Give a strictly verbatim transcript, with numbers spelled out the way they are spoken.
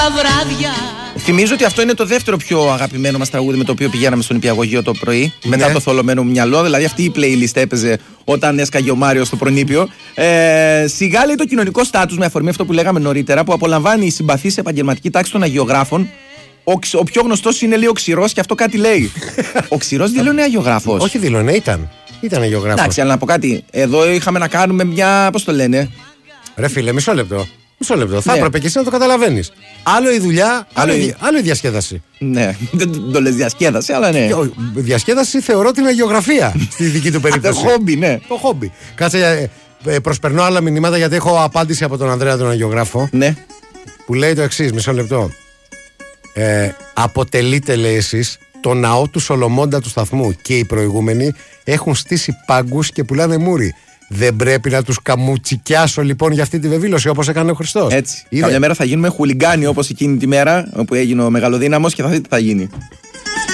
τα βράδια. Θυμίζω ότι αυτό είναι το δεύτερο πιο αγαπημένο μας τραγούδι με το οποίο πηγαίναμε στον Νηπιαγωγείο το πρωί. Ναι. Μετά το θολωμένο μου μυαλό. Δηλαδή αυτή η playlist έπαιζε όταν έσκαγε ο Μάριος στο προνήπιο. Ε, σιγά λέει το κοινωνικό στάτους, με αφορμή αυτό που λέγαμε νωρίτερα, που απολαμβάνει η συμπαθής επαγγελματική τάξη των αγιογράφων. Ο, ο πιο γνωστός είναι λέει ο Ξηρός και αυτό κάτι λέει. Ο Ξηρός δηλώνει αγιογράφος. Όχι δηλώνει, ήταν. Ήταν αγιογράφος. Εντάξει, αλλά να πω κάτι. Εδώ είχαμε να κάνουμε μια. Πώς το λένε. Ρε φίλε, μισό λεπτό. Μισό λεπτό. Θα Ναι. έπρεπε και εσύ να το καταλαβαίνεις. Άλλο η δουλειά, άλλο, Άλλο η- η... άλλο η διασκέδαση. Ναι, δεν το λες διασκέδαση, αλλά ναι. Και ο- Διασκέδαση θεωρώ την αγιογραφία στη δική του Το περίπτωση. χόμπι, ναι. Το χόμπι. Κάτσε, ε, ε, προσπερνώ άλλα μηνύματα γιατί έχω απάντηση από τον Ανδρέα τον αγιογράφο Ναι. που λέει το εξής, μισό λεπτό. Ε, αποτελείτε, λέει εσείς, το ναό του Σολομώντα του σταθμού και οι προηγούμενοι έχουν στήσει πάγκους και πουλάνε μούρι. Δεν πρέπει να τους καμουτσικιάσω λοιπόν για αυτή τη βεβήλωση όπως έκανε ο Χριστός. Έτσι. Είδε. Κάποια μέρα θα γίνουμε χουλιγκάνοι όπως εκείνη τη μέρα που έγινε ο Μεγαλοδύναμος και θα δείτε τι θα γίνει.